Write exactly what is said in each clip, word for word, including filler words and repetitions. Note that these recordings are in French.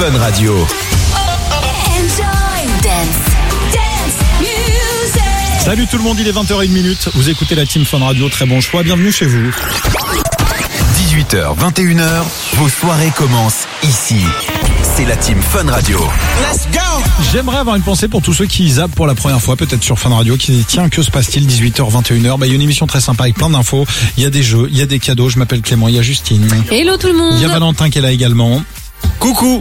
Fun Radio. Enjoy dance, dance music. Salut tout le monde, il est vingt heures une. Vous écoutez la Team Fun Radio, très bon choix, bienvenue chez vous. dix-huit heures, vingt et une heures, vos soirées commencent ici. C'est la Team Fun Radio. Let's go! J'aimerais avoir une pensée pour tous ceux qui zappent pour la première fois, peut-être sur Fun Radio, qui disent tiens, que se passe-t-il, dix-huit heures, vingt et une heures. Bah, il y a une émission très sympa avec plein d'infos. Il y a des jeux, il y a des cadeaux. Je m'appelle Clément, il y a Justine. Hello tout le monde. Il y a Valentin qui est là également. Coucou.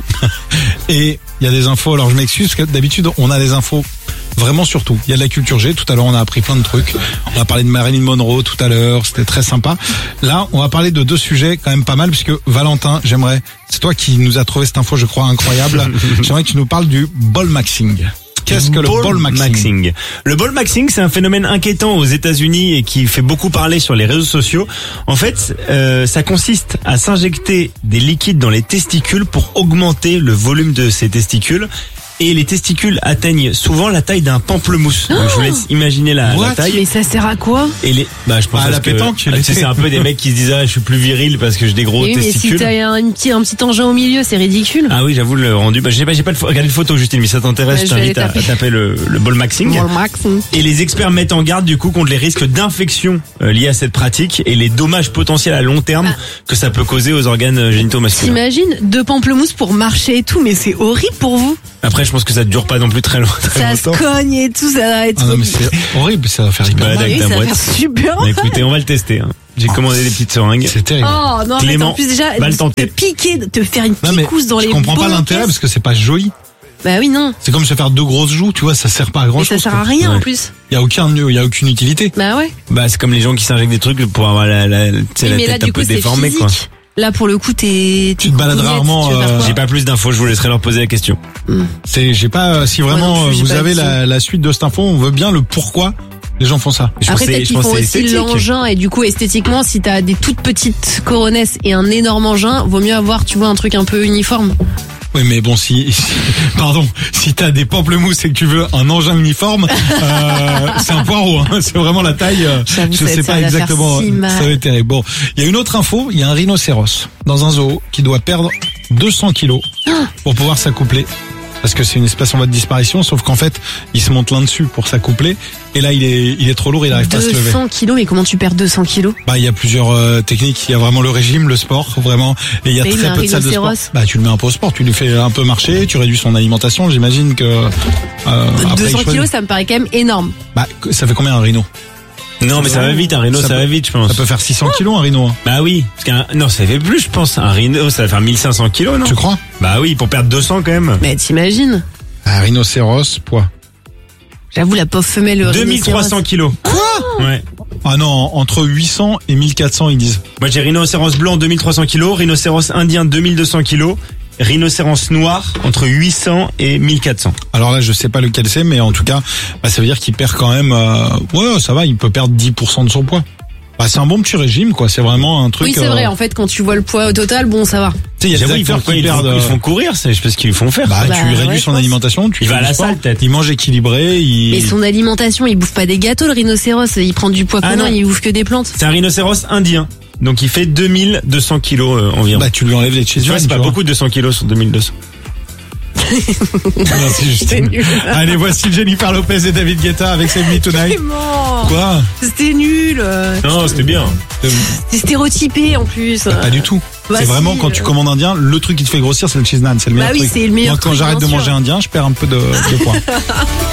Et il y a des infos, alors je m'excuse parce que d'habitude on a des infos vraiment sur tout. Il y a de la culture G, tout à l'heure on a appris plein de trucs. On a parlé de Marilyn Monroe tout à l'heure, c'était très sympa. Là, on va parler de deux sujets quand même pas mal, puisque Valentin, j'aimerais, c'est toi qui nous as trouvé cette info, je crois, incroyable. J'aimerais que tu nous parles du ball maxing. Qu'est-ce que le ball maxing? Le ball maxing, c'est un phénomène inquiétant aux États-Unis et qui fait beaucoup parler sur les réseaux sociaux. En fait, euh, ça consiste à s'injecter des liquides dans les testicules pour augmenter le volume de ces testicules. Et les testicules atteignent souvent la taille d'un pamplemousse. Donc je vous laisse imaginer la, la taille. Mais ça sert à quoi? Et les, bah je pense à la que, pétanque. tu sais, c'est un peu des mecs qui se disent ah je suis plus viril parce que j'ai des gros Oui, mais testicules. si t'as un petit, un petit engin au milieu, c'est ridicule. Ah oui, j'avoue le rendu. Bah j'ai pas, j'ai pas regardé de photo, Justine, mais si ça t'intéresse, Ouais, je t'invite à, à taper le, le ball maxing. Ball maxing. Et les experts mettent en garde du coup contre les risques d'infection euh, liés à cette pratique et les dommages potentiels à long terme Ah. que ça peut causer aux organes euh, génitaux masculins. T'imagines deux pamplemousses pour marcher et tout, mais c'est horrible pour vous. Après, je pense que ça ne dure pas non plus très, long, très Ça se longtemps. cogne et tout, ça va être. Ah non, mais c'est horrible, ça va faire hyper Bah, mal. avec Oui, ta ça va boîte. faire super Bah, mal. écoutez, on va le tester. Hein. J'ai commandé des petites seringues. C'est terrible. Oh non, mais Clément en plus déjà, va le te tenter. piquer, te faire une Non, mais piquousse dans je les comprends pas bolocaisses. l'intérêt parce que c'est pas joli. Bah oui, non. C'est comme se faire deux grosses joues, tu vois, ça sert pas à grand Mais chose. ça sert à rien Ouais. en plus. Il y a aucun, il y a aucune utilité. Bah ouais. Bah, c'est comme les gens qui s'injectent des trucs pour avoir la, la, tu sais, Oui, la mais là, tête un du coup, peu c'est déformée, quoi. physique. Là, pour le coup, t'es. Tu te baladeras rarement, euh, J'ai pas plus d'infos, je vous laisserai leur poser la question. C'est, j'ai pas, si vraiment Moi non plus, j'ai vous pas avez de la, la suite de cette info, on veut bien le pourquoi les gens font ça. Je Après, pense que c'est- peut-être je qu'ils pense font que c'est aussi esthétique. l'engin et du coup, esthétiquement, si t'as des toutes petites coronesses et un énorme engin, vaut mieux avoir, tu vois, un truc un peu uniforme. Oui, mais bon, si, si- pardon, si t'as des pamplemousses et que tu veux un engin uniforme, euh, c'est un poireau, hein. C'est vraiment la taille, euh, J'avoue, je ça- sais ça pas va faire exactement, si mal. ça va être terrible. Bon, il y a une autre info, il y a un rhinocéros dans un zoo qui doit perdre deux cents kilos pour pouvoir s'accoupler. Parce que c'est une espèce en voie de disparition, sauf qu'en fait, il se monte là-dessus pour s'accoupler. Et là, il est, il est trop lourd, il arrive pas à se lever. deux cents kilos, mais comment tu perds deux cents kilos? Bah, il y a plusieurs euh, techniques. Il y a vraiment le régime, le sport, vraiment. Et il y a Mais très un peu de salles de sport. rhinocéros. Bah, tu le mets un peu au sport, tu lui fais un peu marcher, tu réduis son alimentation. J'imagine que euh, après, deux il cents choisit. kilos, ça me paraît quand même énorme. Bah, ça fait combien un rhino? Non, mais ça va vite, un rhino, ça, Ça peut- va vite, je pense. Ça peut faire six cents kilos un rhino. hein. Bah oui, parce qu'un, non, ça fait plus, je pense. Un rhino, ça va faire mille cinq cents kilos, non? Tu crois? Bah oui, pour perdre deux cents quand même. Mais t'imagines? Un rhinocéros, poids. J'avoue, la pauvre femelle, le deux mille trois cents kilos. Quoi? Ouais. Ah non, entre huit cents et mille quatre cents, ils disent. Moi, j'ai rhinocéros blanc deux mille trois cents kilos, rhinocéros indien deux mille deux cents kilos, rhinocéros noir entre huit cents et mille quatre cents. Alors là, je sais pas lequel c'est, mais en tout cas, bah, ça veut dire qu'il perd quand même, euh, ouais, ça va, il peut perdre dix pour cent de son poids. Bah, c'est un bon petit régime, quoi. C'est vraiment un truc. Oui, c'est euh, vrai, en fait, quand tu vois le poids au total, bon, ça va. Tu sais, il y a J'avoue, des ils font acteurs quoi? qui Ils font, perdent. ils euh, font courir, c'est, je sais pas ce qu'ils font faire. Bah, Bah, tu ouais, réduis je son pense. alimentation, tu Il fais va à du la sport, salle, peut-être. il mange équilibré, il... Mais son alimentation, il bouffe pas des gâteaux, le rhinocéros. Il prend du poids Ah comment? non. Il bouffe que des plantes. C'est un rhinocéros indien. Donc, il fait deux mille deux cents kilos euh, environ. Bah, tu lui enlèves les tu vois, cheeseburgers. c'est pas beaucoup de deux cents kilos sur deux mille deux cents. Merci, Justine. nul. Allez, voici Jennifer Lopez et David Guetta avec Save Me Tonight. Clément, Quoi? c'était nul. euh, Non, c'était bien. C'est stéréotypé en plus. Pas du tout. Bah c'est si, vraiment quand tu euh. commandes indien, le truc qui te fait grossir, c'est le cheese naan, c'est le Bah meilleur oui, truc. c'est le meilleur Moi, quand truc, j'arrête de bien manger sûr. indien, je perds un peu de, de poids.